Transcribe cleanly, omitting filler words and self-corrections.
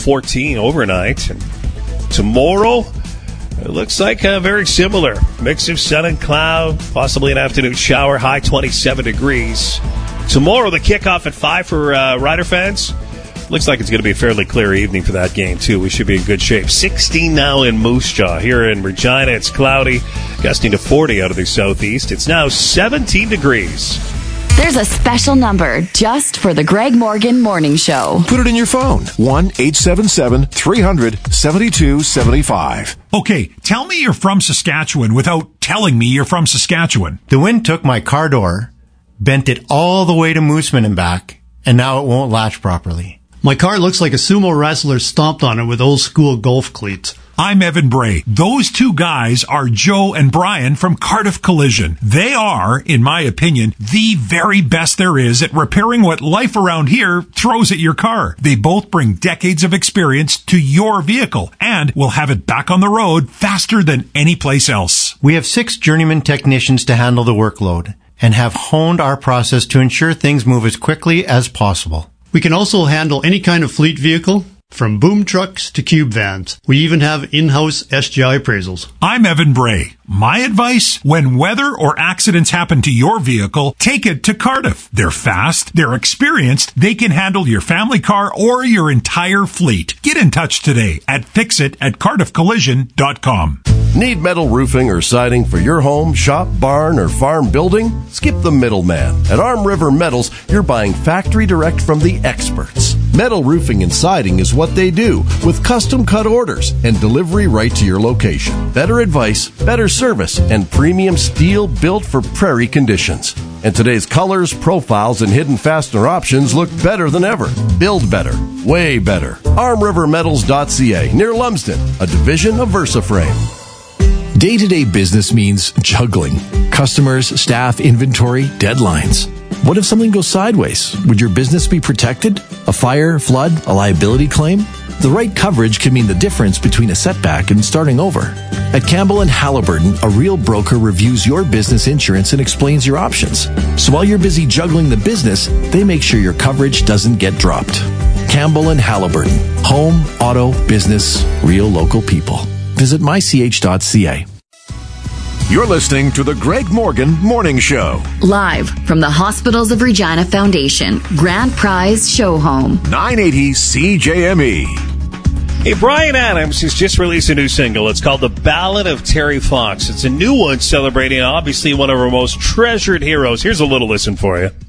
14 overnight. And tomorrow, it looks like very similar. Mix of sun and cloud, possibly an afternoon shower, high 27 degrees. Tomorrow, the kickoff at 5 for Rider fans. Looks like it's going to be a fairly clear evening for that game, too. We should be in good shape. 16 now in Moose Jaw. Here in Regina, it's cloudy, gusting to 40 out of the southeast. It's now 17 degrees. There's a special number just for the Greg Morgan Morning Show. Put it in your phone. 1-877-300-7275. Okay, tell me you're from Saskatchewan without telling me you're from Saskatchewan. The wind took my car door, bent it all the way to Mooseman and back, and now it won't latch properly. My car looks like a sumo wrestler stomped on it with old school golf cleats. I'm Evan Bray. Those two guys are Joe and Brian from Cardiff Collision. They are, in my opinion, the very best there is at repairing what life around here throws at your car. They both bring decades of experience to your vehicle and will have it back on the road faster than any place else. We have 6 journeyman technicians to handle the workload and have honed our process to ensure things move as quickly as possible. We can also handle any kind of fleet vehicle, from boom trucks to cube vans. We even have in-house SGI appraisals. I'm Evan Bray. My advice, when weather or accidents happen to your vehicle, take it to Cardiff. They're fast, they're experienced, they can handle your family car or your entire fleet. Get in touch today at fixit@cardiffcollision.com. Need metal roofing or siding for your home, shop, barn, or farm building? Skip the middleman. At Arm River Metals, you're buying factory direct from the experts. Metal roofing and siding is what they do, with custom cut orders and delivery right to your location. Better advice, better service, and premium steel built for prairie conditions. And today's colors, profiles, and hidden fastener options look better than ever. Build better. Way better. ArmRiverMetals.ca, near Lumsden, a division of VersaFrame. Day-to-day business means juggling. Customers, staff, inventory, deadlines. What if something goes sideways? Would your business be protected? A fire, flood, a liability claim? The right coverage can mean the difference between a setback and starting over. At Campbell & Halliburton, a real broker reviews your business insurance and explains your options. So while you're busy juggling the business, they make sure your coverage doesn't get dropped. Campbell & Halliburton. Home, auto, business, real local people. Visit mych.ca. You're listening to the Greg Morgan Morning Show. Live from the Hospitals of Regina Foundation, Grand Prize Show Home. 980 CJME. Hey, Bryan Adams has just released a new single. It's called The Ballad of Terry Fox. It's a new one celebrating, obviously, one of our most treasured heroes. Here's a little listen for you.